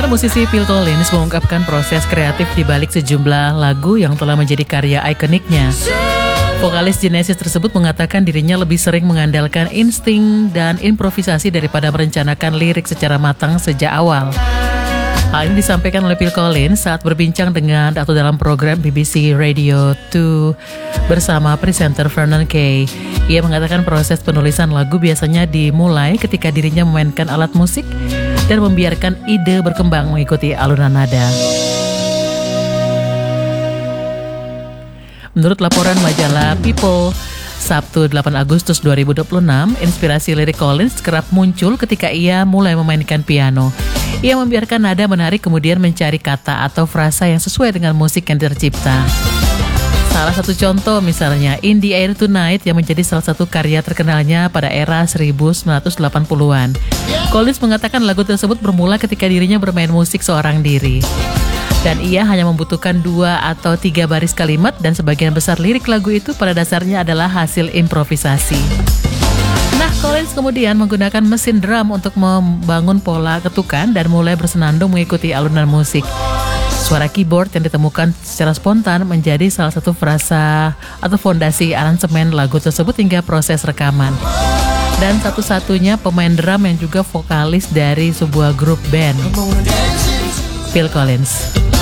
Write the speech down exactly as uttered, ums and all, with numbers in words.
Saudara, musisi Phil Collins mengungkapkan proses kreatif di balik sejumlah lagu yang telah menjadi karya ikoniknya. Vokalis Genesis tersebut mengatakan dirinya lebih sering mengandalkan insting dan improvisasi daripada merencanakan lirik secara matang sejak awal. Hal ini disampaikan oleh Phil Collins saat berbincang dengan atau dalam program B B C Radio dua bersama presenter Vernon Kay. Ia mengatakan proses penulisan lagu biasanya dimulai ketika dirinya memainkan alat musik dan membiarkan ide berkembang mengikuti alunan nada. Menurut laporan majalah People, Sabtu delapan Agustus dua ribu dua puluh enam, inspirasi lirik Collins kerap muncul ketika ia mulai memainkan piano. Ia membiarkan nada menarik kemudian mencari kata atau frasa yang sesuai dengan musik yang tercipta. Salah satu contoh misalnya In the Air Tonight yang menjadi salah satu karya terkenalnya pada era seribu sembilan ratus delapan puluhan. Collins mengatakan lagu tersebut bermula ketika dirinya bermain musik seorang diri. Dan ia hanya membutuhkan dua atau tiga baris kalimat dan sebagian besar lirik lagu itu pada dasarnya adalah hasil improvisasi. Nah, Collins kemudian menggunakan mesin drum untuk membangun pola ketukan dan mulai bersenandung mengikuti alunan musik. Suara keyboard yang ditemukan secara spontan menjadi salah satu frasa atau fondasi aransemen lagu tersebut hingga proses rekaman. Dan satu-satunya pemain drum yang juga vokalis dari sebuah grup band, Phil Collins.